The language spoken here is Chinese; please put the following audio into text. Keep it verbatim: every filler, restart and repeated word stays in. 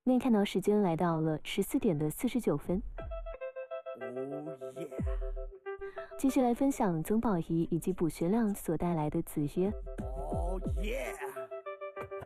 那看到时间来到了十四点的四十九分。 Oh yeah！ 继续来分享曾宝仪以及卜学亮所带来的子曰。 Oh yeah！